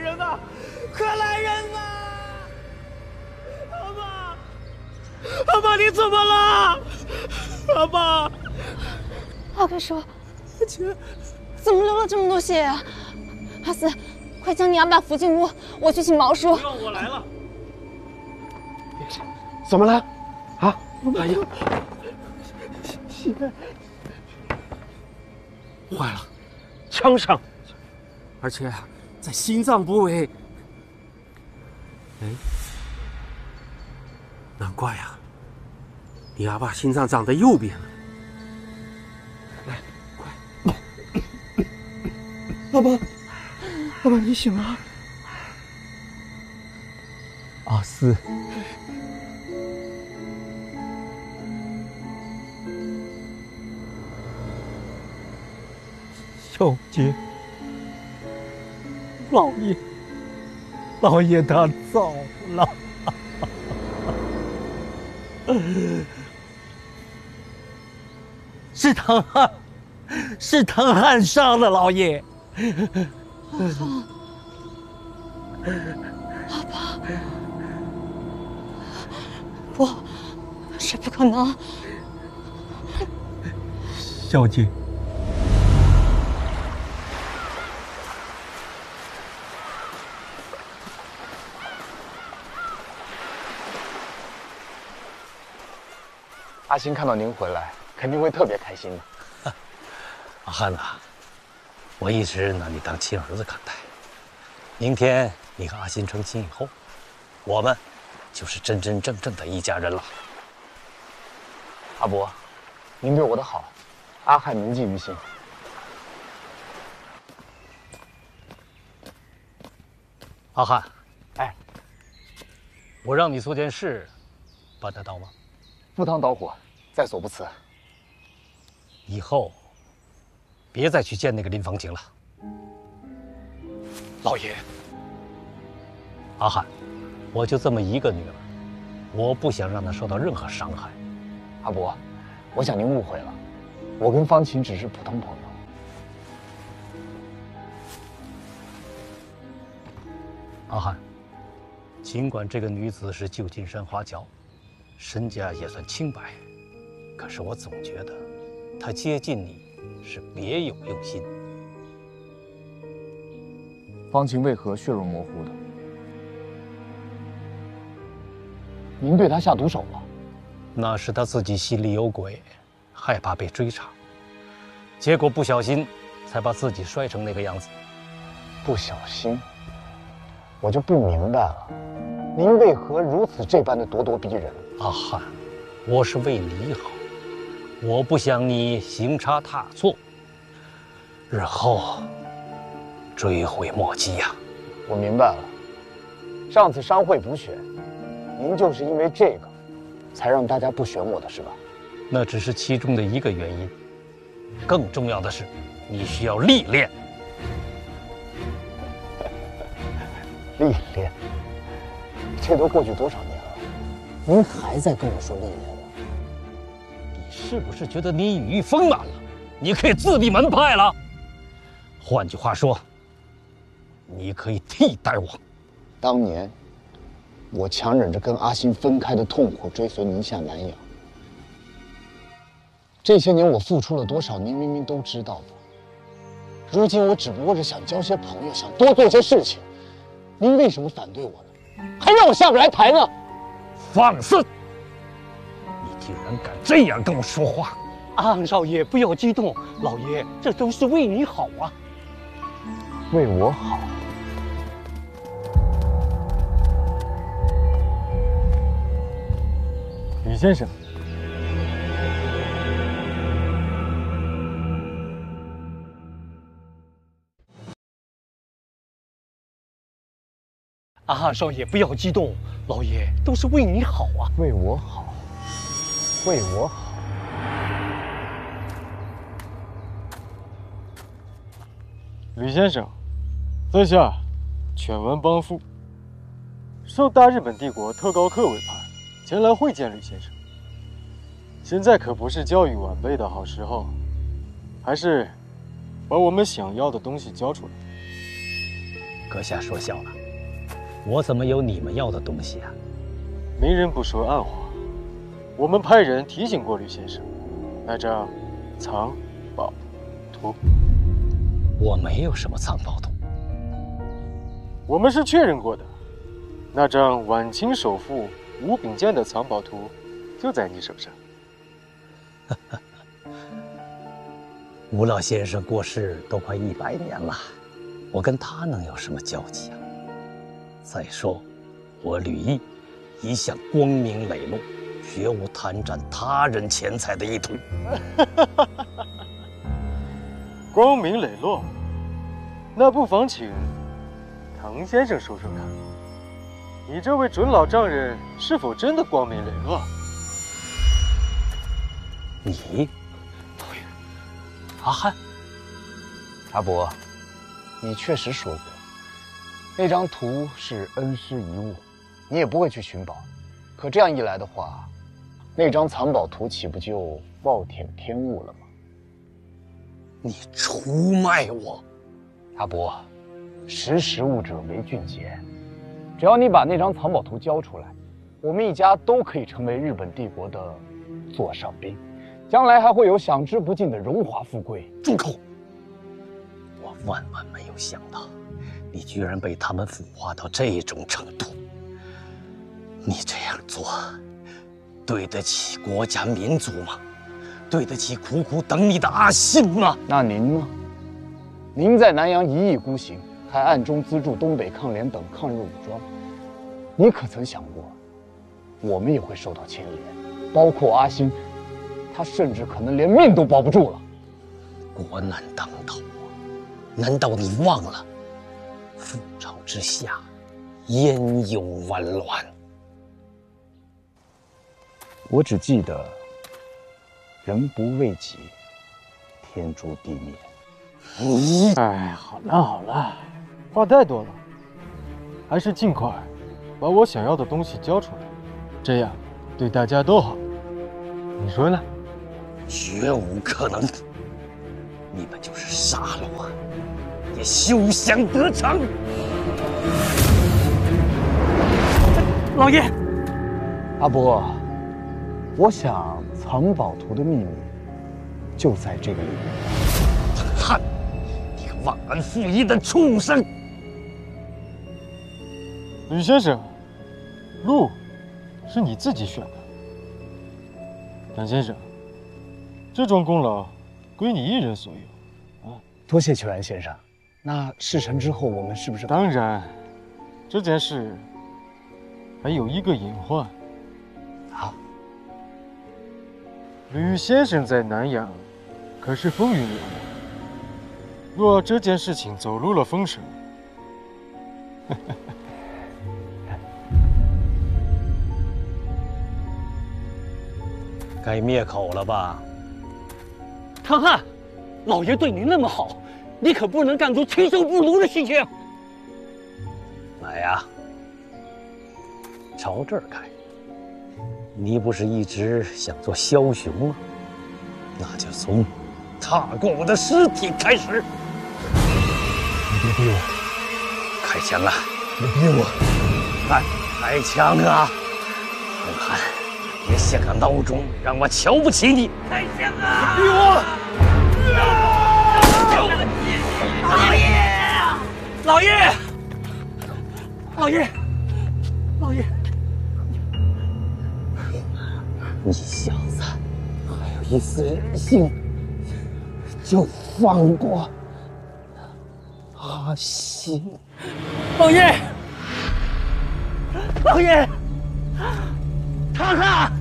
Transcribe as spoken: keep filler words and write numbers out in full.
人呐！快来人呐！阿爸，阿爸你怎么了？阿爸， 阿哥说， 姐， 怎么流了这么多血啊？阿四，快将你阿爸扶进屋，我去请毛叔。 不用，我来了。 怎么了？啊？哎呀， 血， 坏了，枪伤，而且在心脏部位。哎，难怪呀、啊，你阿爸心脏长在右边了。来，快！ 阿爸，阿爸，你醒了。 阿四。小姐，老爷，老爷他走了，是唐汉，是唐汉杀的，老爷。 阿汉，阿爸，不，这不可能。 小姐。 阿星看到您回来，肯定会特别开心的。 阿汉呐，我一直拿你当亲儿子看待。明天你和阿星成亲以后，我们就是真真正正的一家人了。 阿伯，您对我的好，阿汉铭记于心。 阿汉， 哎， 我让你做件事，办得到吗？ 赴汤蹈火，在所不辞。 以后别再去见那个林芳景了。 老爷， 阿汉，我就这么一个女儿，我不想让她受到任何伤害。 阿伯，我想您误会了，我跟方琴只是普通朋友。 阿汉，尽管这个女子是旧金山华侨，身家也算清白，可是我总觉得她接近你是别有用心。 方琴为何血肉模糊的？您对她下毒手了？ 那是她自己心里有鬼，害怕被追查，结果不小心才把自己摔成那个样子。 不小心？我就不明白了，您为何如此这般的咄咄逼人？ 阿汉，我是为你好，我不想你行差踏错，日后追悔莫及呀。 我明白了，上次商会补选，您就是因为这个，才让大家不选我的是吧？ 那只是其中的一个原因，更重要的是，你需要历练。 历练？这都过去多少年了，您还在跟我说历练呢？ 你是不是觉得你羽翼丰满了，你可以自立门派了？换句话说，你可以替代我。 当年，我强忍着跟阿星分开的痛苦，追随您下南洋。这些年我付出了多少，您明明都知道的。如今我只不过是想交些朋友，想多做些事情，您为什么反对我呢？还让我下不来台呢？ 放肆！你竟然敢这样跟我说话！ 安少爷，不要激动，老爷，这都是为你好啊。 为我好？ 吕先生，阿汉少爷，不要激动，老爷都是为你好啊。 为我好，为我好。 吕先生，在下犬文帮夫，受大日本帝国特高课委派，前来会见吕先生。现在可不是教育晚辈的好时候，还是把我们想要的东西交出来。 阁下说笑了，我怎么有你们要的东西啊？ 明人不说暗话，我们派人提醒过吕先生，那张藏宝图， 我没有什么藏宝图。 我们是确认过的，那张晚清首富吴秉鉴的藏宝图就在你手上。 吴老先生过世都快一百年了，我跟他能有什么交集啊？再说，我吕毅一向光明磊落，绝无贪占他人钱财的意图。 光明磊落，那不妨请唐先生说说看，你这位准老丈人是否真的光明磊落？ 你，阿汉， 阿伯，你确实说过，那张图是恩师遗物，你也不会去寻宝。可这样一来的话，那张藏宝图岂不就暴殄天物了吗？ 你出卖我！ 阿伯，识时务者为俊杰。只要你把那张藏宝图交出来，我们一家都可以成为日本帝国的座上宾，将来还会有享之不尽的荣华富贵。 住口！我万万没有想到，你居然被他们腐化到这种程度。你这样做，对得起国家民族吗？对得起苦苦等你的阿信吗？ 那您呢？您在南洋一意孤行，还暗中资助东北抗联等抗日武装，你可曾想过，我们也会受到牵连？包括阿星，他甚至可能连命都保不住了。 国难当头啊！难道你忘了，覆巢之下，焉有完卵？ 我只记得，人不为己，天诛地灭。 你， 哎，好了好了，话太多了，还是尽快把我想要的东西交出来，这样对大家都好。你说呢？ 绝无可能！你们就是杀了我，也休想得逞！ 老爷， 阿伯，我想藏宝图的秘密就在这个里面。 汉，你个忘恩负义的畜生！ 吕先生，路是你自己选的。唐先生，这桩功劳归你一人所有。啊， 多谢裘然先生。那事成之后，我们是不是？ 当然，这件事还有一个隐患。 啊， 吕先生在南阳可是风云人物，若这件事情走入了风声， 该灭口了吧？ 唐汉，老爷对您那么好，你可不能干出禽兽不如的事情。 来呀，朝这儿开。你不是一直想做枭雄吗？那就从踏过我的尸体开始。 你别逼我， 开枪啊！ 别逼我！ 开开枪啊！孟涵，别像个孬种，让我瞧不起你！开枪啊！ 逼我！ 老爷！ 老爷！老爷！老爷！ 你小子还有一丝人性，就放过阿信！ 老爷！老爷！唐汉！